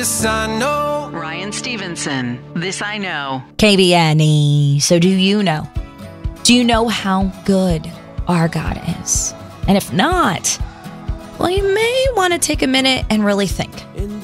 Yes, I know. Ryan Stevenson, This I Know. KBNE. So do you know? Do you know how good our God is? And if not, well, you may want to take a minute and really think.